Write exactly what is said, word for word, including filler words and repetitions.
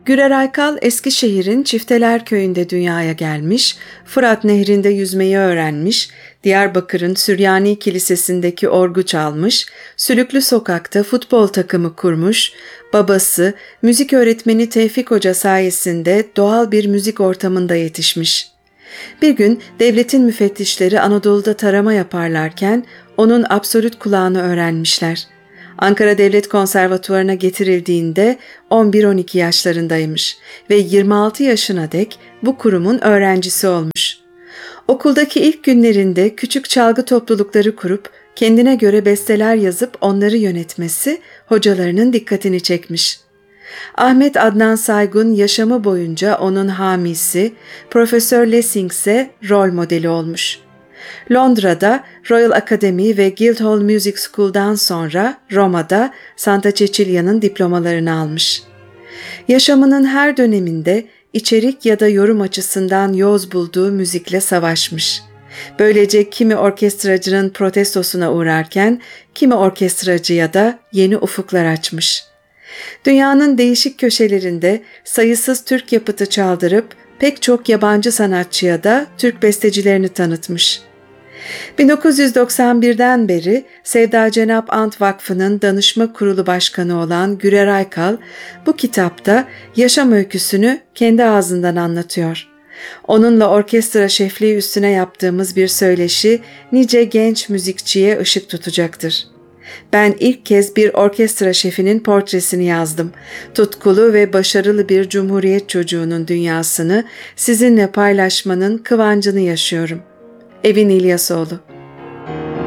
Gürer Aykal, Eskişehir'in Çifteler Köyü'nde dünyaya gelmiş, Fırat Nehri'nde yüzmeyi öğrenmiş, Diyarbakır'ın Süryani Kilisesi'ndeki orgu çalmış, Sülüklü Sokak'ta futbol takımı kurmuş, babası, müzik öğretmeni Tevfik Hoca sayesinde doğal bir müzik ortamında yetişmiş. Bir gün devletin müfettişleri Anadolu'da tarama yaparlarken onun absolut kulağını öğrenmişler. Ankara Devlet Konservatuvarı'na getirildiğinde on bir on iki yaşlarındaymış ve yirmi altı yaşına dek bu kurumun öğrencisi olmuş. Okuldaki ilk günlerinde küçük çalgı toplulukları kurup kendine göre besteler yazıp onları yönetmesi hocalarının dikkatini çekmiş. Ahmet Adnan Saygun yaşamı boyunca onun hamisi, Profesör Lessing ise rol modeli olmuş. Londra'da Royal Academy ve Guildhall Music School'dan sonra Roma'da Santa Cecilia'nın diplomalarını almış. Yaşamının her döneminde içerik ya da yorum açısından yoz bulduğu müzikle savaşmış. Böylece kimi orkestracının protestosuna uğrarken kimi orkestracıya da yeni ufuklar açmış. Dünyanın değişik köşelerinde sayısız Türk yapıtı çaldırıp pek çok yabancı sanatçıya da Türk bestecilerini tanıtmış. bin dokuz yüz doksan birden beri Sevda Cenap Ant Vakfı'nın danışma kurulu başkanı olan Gürer Aykal bu kitapta yaşam öyküsünü kendi ağzından anlatıyor. Onunla orkestra şefliği üstüne yaptığımız bir söyleşi nice genç müzikçiye ışık tutacaktır. Ben ilk kez bir orkestra şefinin portresini yazdım. Tutkulu ve başarılı bir cumhuriyet çocuğunun dünyasını sizinle paylaşmanın kıvancını yaşıyorum. Evin İlyasoğlu.